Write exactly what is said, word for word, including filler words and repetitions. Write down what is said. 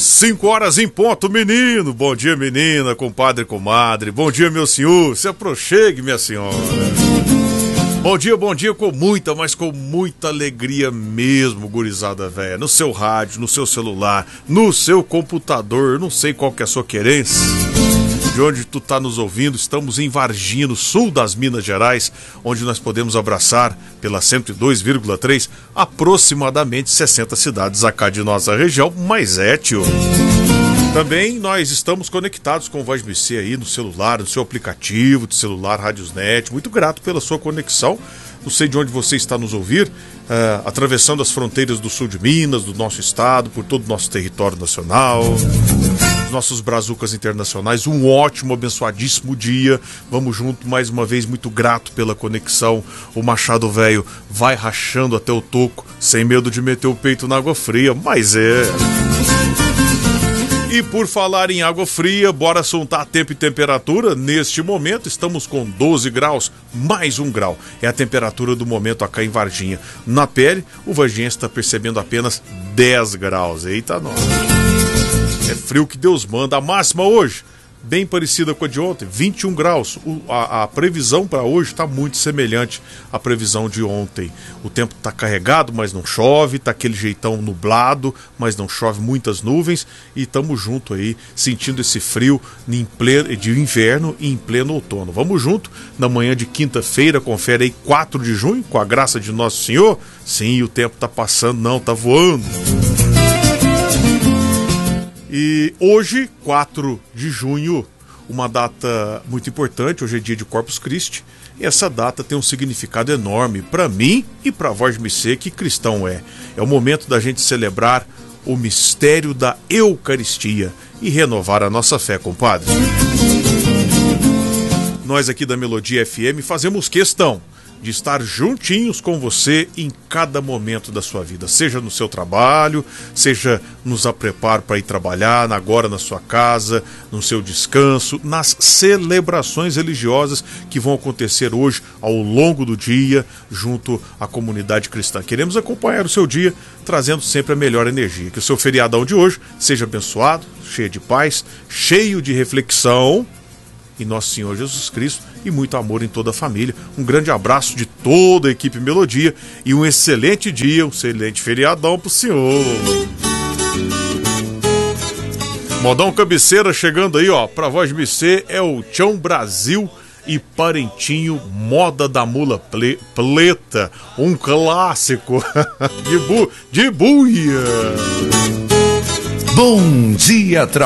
Cinco horas em ponto, menino. Bom dia, menina, compadre, comadre. Bom dia, meu senhor. Se aproxegue, minha senhora. Bom dia, bom dia com muita, mas com muita alegria mesmo, gurizada velha. No seu rádio, no seu celular, no seu computador, não sei qual que é a sua querência. De onde tu tá nos ouvindo, estamos em Varginha, no sul das Minas Gerais, onde nós podemos abraçar, pela cento e dois vírgula três, aproximadamente sessenta cidades acá de nossa região, mas é, tio. Também nós estamos conectados com o Voz B C aí no celular, no seu aplicativo de celular, Radiosnet. Muito grato pela sua conexão. Não sei de onde você está nos ouvir, uh, atravessando as fronteiras do sul de Minas, do nosso estado, por todo o nosso território nacional, os nossos brazucas internacionais. Um ótimo, abençoadíssimo dia. Vamos junto, mais uma vez, muito grato pela conexão. O Machado Velho vai rachando até o toco, sem medo de meter o peito na água fria, mas é... E por falar em água fria, bora assuntar tempo e temperatura. Neste momento estamos com doze graus, mais um grau. É a temperatura do momento acá em Varginha. Na pele, o varginhense está percebendo apenas dez graus. Eita, nós. É frio que Deus manda. A máxima hoje, bem parecida com a de ontem, vinte e um graus. O, a, a previsão para hoje está muito semelhante à previsão de ontem. O tempo está carregado, mas não chove, está aquele jeitão nublado, mas não chove, muitas nuvens, e estamos junto aí, sentindo esse frio em pleno, de inverno e em pleno outono. Vamos junto, na manhã de quinta-feira, confere aí, quatro de junho, com a graça de Nosso Senhor. Sim, o tempo está passando, não, está voando. E hoje, quatro de junho, uma data muito importante, hoje é dia de Corpus Christi, e essa data tem um significado enorme para mim e para a Voz B C, que cristão é. É o momento da gente celebrar o mistério da Eucaristia e renovar a nossa fé, compadre. Nós aqui da Melodia F M fazemos questão de estar juntinhos com você em cada momento da sua vida, seja no seu trabalho, seja nos a preparo para ir trabalhar, agora na sua casa, no seu descanso, nas celebrações religiosas que vão acontecer hoje ao longo do dia, junto à comunidade cristã. Queremos acompanhar o seu dia, trazendo sempre a melhor energia. Que o seu feriadão de hoje seja abençoado, cheio de paz, cheio de reflexão em Nosso Senhor Jesus Cristo e muito amor em toda a família. Um grande abraço de toda a equipe Melodia e um excelente dia, um excelente feriadão pro senhor. Modão Cabeceira chegando aí, ó, pra Voz B C é o Tião Brasil e Parentinho, Moda da Mula ple, Pleta, um clássico de, bu, de buia. Bom dia, tra